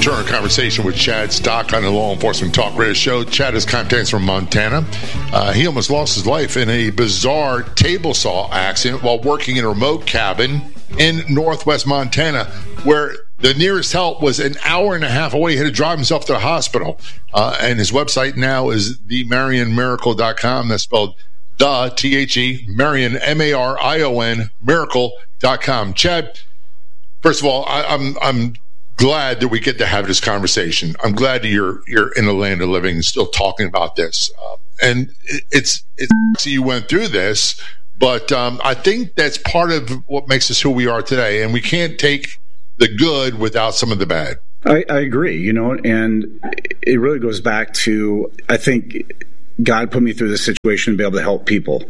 return conversation with Chad Stock on the Law Enforcement Talk Radio Show. Chad is contacting from Montana. He almost lost his life in a bizarre table saw accident while working in a remote cabin in northwest Montana, where the nearest help was an hour and a half away. He had to drive himself to the hospital. And his website now is themarionmiracle.com. That's spelled the, Marion, Marion, miracle.com. Chad, first of all, I'm glad that we get to have this conversation. I'm glad that you're in the land of living and still talking about this. And it's you went through this, but I think that's part of what makes us who we are today. And we can't take the good without some of the bad. I agree, and it really goes back to, I think God put me through this situation to be able to help people.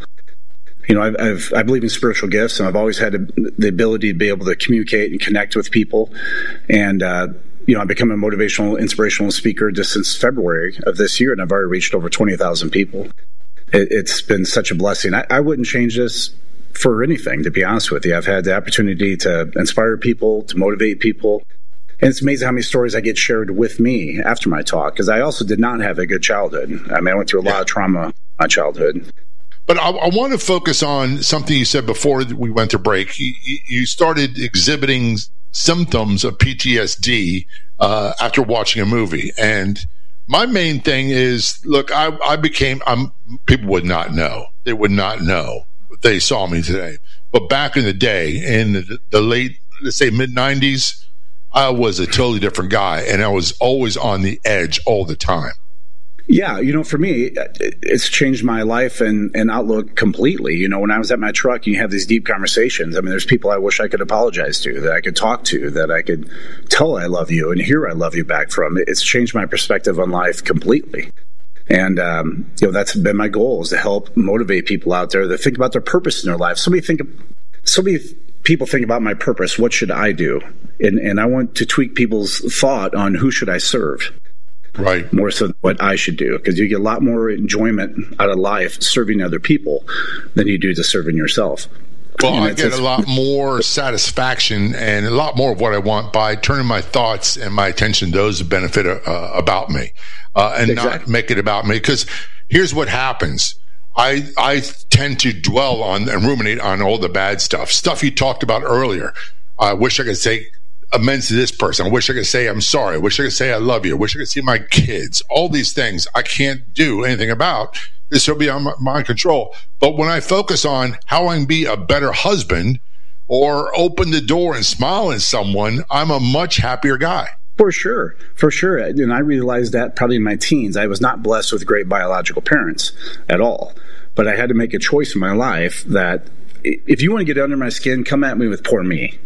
I believe in spiritual gifts, and I've always had the ability to be able to communicate and connect with people. And, I've become a motivational, inspirational speaker just since February of this year, and I've already reached over 20,000 people. It's been such a blessing. I wouldn't change this for anything, to be honest with you. I've had the opportunity to inspire people, to motivate people. And it's amazing how many stories I get shared with me after my talk, because I also did not have a good childhood. I went through a lot of trauma in my childhood. But I want to focus on something you said before we went to break. You started exhibiting symptoms of PTSD after watching a movie. And my main thing is, look, people would not know. They would not know if they saw me today. But back in the day, in the late, let's say, mid-'90s, I was a totally different guy, and I was always on the edge all the time. Yeah, for me, it's changed my life and outlook completely. When I was at my truck, you have these deep conversations. There's people I wish I could apologize to, that I could talk to, that I could tell I love you and hear I love you back from. It's changed my perspective on life completely. And, that's been my goal, is to help motivate people out there that think about their purpose in their life. So many people think about my purpose. What should I do? And I want to tweak people's thought on who should I serve. Right. More so than what I should do, because you get a lot more enjoyment out of life serving other people than you do just serving yourself. Well, I get a lot more satisfaction and a lot more of what I want by turning my thoughts and my attention to those who benefit about me, and not make it about me. Because here's what happens. I tend to dwell on and ruminate on all the bad stuff you talked about earlier. I wish I could say amends to this person. I wish I could say I'm sorry. I wish I could say I love you. I wish I could see my kids. All these things I can't do anything about. This will be on my control. But when I focus on how I can be a better husband or open the door and smile at someone, I'm a much happier guy. For sure. And I realized that probably in my teens. I was not blessed with great biological parents at all. But I had to make a choice in my life that if you want to get under my skin, come at me with poor me.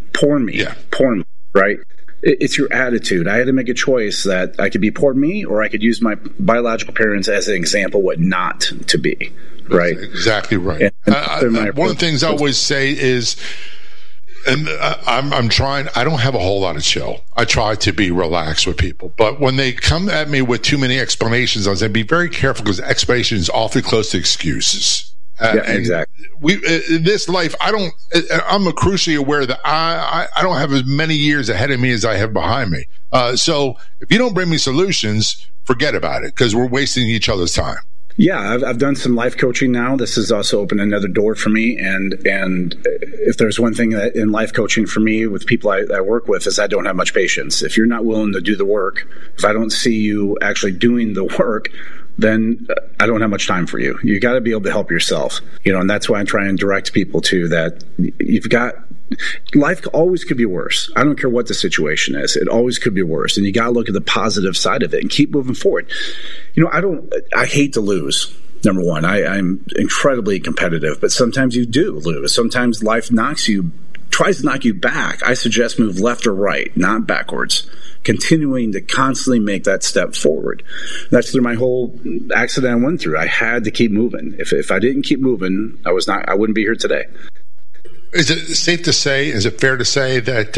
Right? It's your attitude. I had to make a choice that I could be poor me, or I could use my biological parents as an example what not to be. Right? That's exactly right. One of the things I always say is, and I'm trying, I don't have a whole lot of chill. I try to be relaxed with people. But when they come at me with too many explanations, I say, be very careful, because explanation is awfully close to excuses. Exactly. In this life, I'm crucially aware that I don't have as many years ahead of me as I have behind me. So if you don't bring me solutions, forget about it, because we're wasting each other's time. Yeah, I've done some life coaching now. This has also opened another door for me. And if there's one thing that in life coaching for me with people I work with is I don't have much patience. If you're not willing to do the work, if I don't see you actually doing the work, then I don't have much time for you. You got to be able to help yourself, and that's why I'm trying to direct people to that. Life always could be worse. I don't care what the situation is. It always could be worse. And you got to look at the positive side of it and keep moving forward. I hate to lose. Number one, I'm incredibly competitive, but sometimes you do lose. Sometimes life tries to knock you back. I suggest move left or right, not backwards. Continuing to constantly make that step forward. That's through my whole accident I went through. I had to keep moving. If I didn't keep moving, I wouldn't be here today. Is it safe to say, is it fair to say that,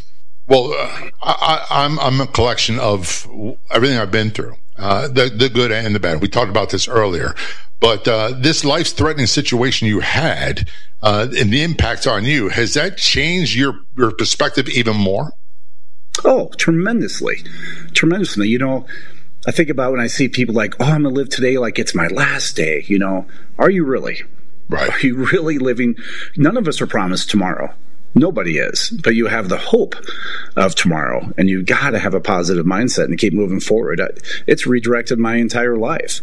I'm a collection of everything I've been through, the good and the bad. We talked about this earlier. But this life-threatening situation you had and the impact on you, has that changed your perspective even more? Oh, tremendously. You know, I think about when I see people like, oh, I'm going to live today like it's my last day. You know, are you really? Right. Are you really living? None of us are promised tomorrow. Nobody is. But you have the hope of tomorrow, and you got to have a positive mindset and keep moving forward. It's redirected my entire life.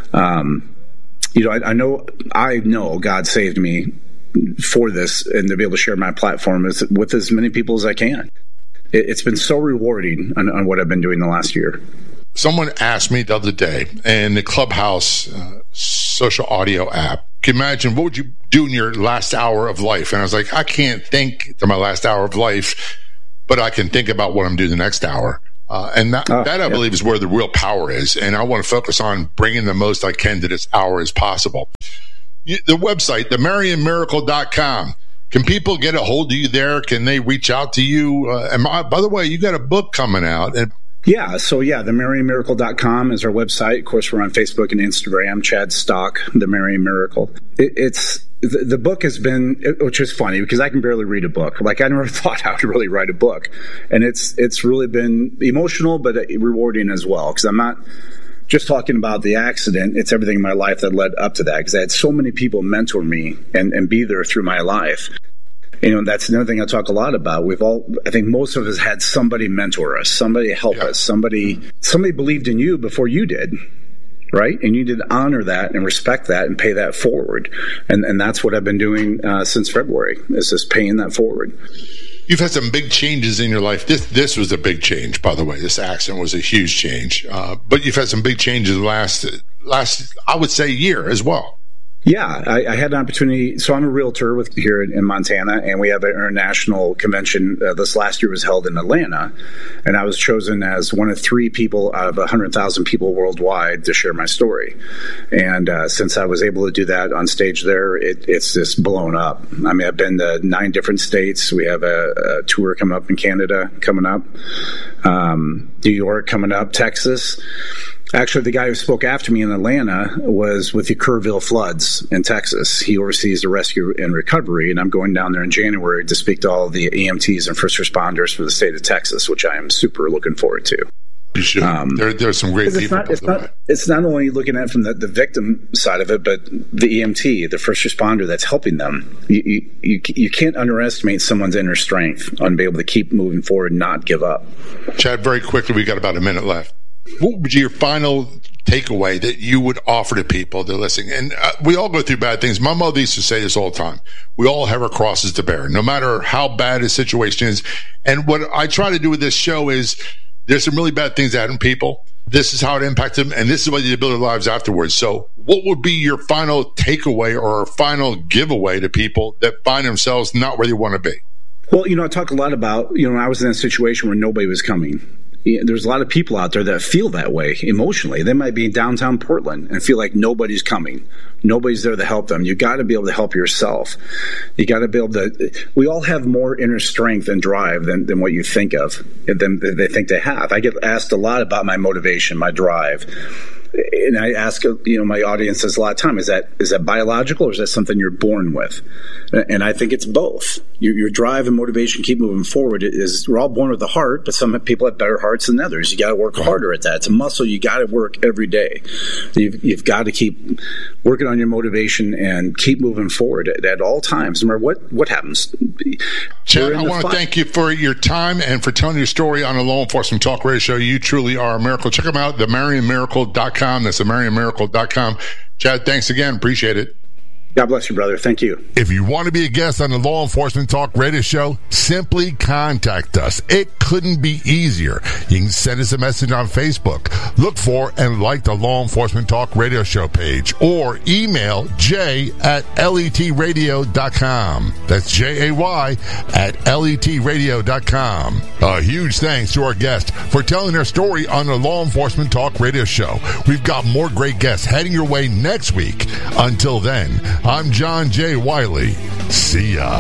You know, I know God saved me for this and to be able to share my platform with as many people as I can. It's been so rewarding on what I've been doing the last year. Someone asked me the other day in the Clubhouse social audio app, can you imagine what would you do in your last hour of life? And I was like, I can't think to my last hour of life, but I can think about what I'm doing the next hour. And that I believe is where the real power is. And I want to focus on bringing the most I can to this hour as possible. The website, themarionmiracle.com. Can people get a hold of you there? Can they reach out to you? And by the way, you got a book coming out. Yeah, so themarionmiracle.com is our website. Of course, we're on Facebook and Instagram, Chad Stock, The Marion Miracle. The book has been, which is funny because I can barely read a book. Like, I never thought I would really write a book. And it's really been emotional, but rewarding as well, because I'm not just talking about the accident. It's everything in my life that led up to that, because I had so many people mentor me and be there through my life. You know, that's another thing I talk a lot about. I think most of us had somebody mentor us, somebody help us, somebody believed in you before you did, right? And you need to honor that and respect that and pay that forward. And that's what I've been doing since February, is just paying that forward. You've had some big changes in your life. This was a big change, by the way. This accident was a huge change. But you've had some big changes the last, I would say, year as well. Yeah, I had an opportunity. So I'm a realtor here in Montana, and we have an international convention. This last year was held in Atlanta, and I was chosen as one of 3 people out of 100,000 people worldwide to share my story. And since I was able to do that on stage there, it's just blown up. I mean, I've been to 9 different states. We have a tour coming up in Canada coming up, New York coming up, Texas. Actually, the guy who spoke after me in Atlanta was with the Kerrville floods in Texas. He oversees the rescue and recovery, and I'm going down there in January to speak to all the EMTs and first responders for the state of Texas, which I am super looking forward to. You should. There's some great people. It's not only looking at it from the victim side of it, but the EMT, the first responder that's helping them. You can't underestimate someone's inner strength on being able to keep moving forward and not give up. Chad, very quickly, we got about a minute left. What would be your final takeaway that you would offer to people that are listening? And we all go through bad things. My mother used to say this all the time. We all have our crosses to bear, no matter how bad a situation is. And what I try to do with this show is there's some really bad things that happen to people. This is how it impacts them, and this is what they build their lives afterwards. So what would be your final takeaway or final giveaway to people that find themselves not where they want to be? Well, I talk a lot about, I was in a situation where nobody was coming. There's a lot of people out there that feel that way emotionally. They might be in downtown Portland and feel like nobody's coming. Nobody's there to help them. You got to be able to help yourself. You got to be able to. We all have more inner strength and drive than what you think of, than they think they have. I get asked a lot about my motivation, my drive. And I ask, my audiences a lot of time, is that biological or is that something you're born with? And I think it's both. Your drive and motivation, keep moving forward. We're all born with a heart, but some people have better hearts than others. You got to work harder at that. It's a muscle. You got to work every day. You've got to keep working on your motivation and keep moving forward at all times, no matter what happens. Chad, I want to thank you for your time and for telling your story on the Law Enforcement Talk Radio Show. You truly are a miracle. Check them out, themarionmiracle.com. That's themarionmiracle.com. Chad, thanks again. Appreciate it. God bless you, brother. Thank you. If you want to be a guest on the Law Enforcement Talk Radio Show, simply contact us. It couldn't be easier. You can send us a message on Facebook. Look for and like the Law Enforcement Talk Radio Show page, or email jay@letradio.com. That's JAY@letradio.com. A huge thanks to our guest for telling their story on the Law Enforcement Talk Radio Show. We've got more great guests heading your way next week. Until then, I'm John J. Wiley. See ya.